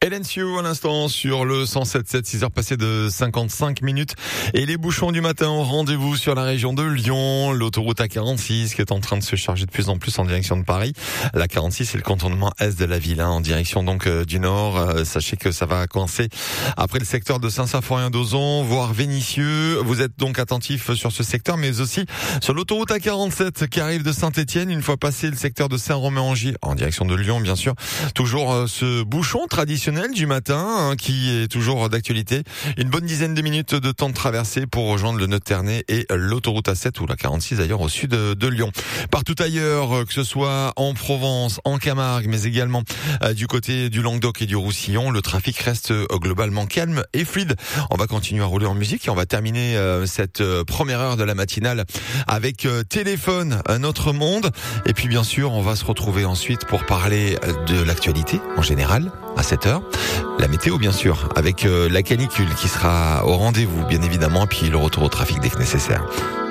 Hélène Sioux à l'instant sur le 107.7, 6 heures passées de 55 minutes. Et les bouchons du matin au rendez-vous sur la région de Lyon. L'autoroute A46 qui est en train de se charger de plus en plus en direction de Paris. La 46 c'est le contournement est de la ville, en direction donc du nord. Sachez que ça va coincer après le secteur de Saint-Symphorien-d'Ozon, voire Vénissieux. Vous êtes donc attentifs sur ce secteur, mais aussi sur l'autoroute A47 qui arrive de Saint-Étienne. Une fois passé le secteur de Saint-Romain-en-Gie, en direction de Lyon bien sûr. Toujours ce bouchon traditionnel du matin qui est toujours d'actualité. Une bonne dizaine de minutes de temps de traversée pour rejoindre le Nœud de Ternay et l'autoroute A7 ou la 46 d'ailleurs au sud de Lyon. Partout ailleurs, que ce soit en Provence, en Camargue, mais également du côté du Languedoc et du Roussillon, le trafic reste globalement calme et fluide. On va continuer à rouler en musique et on va terminer cette première heure de la matinale avec Téléphone, un autre monde. Et puis bien sûr, on va se retrouver ensuite pour parler de l'actualité en général à 7h. La météo bien sûr, avec la canicule qui sera au rendez-vous bien évidemment, puis le retour au trafic dès que nécessaire.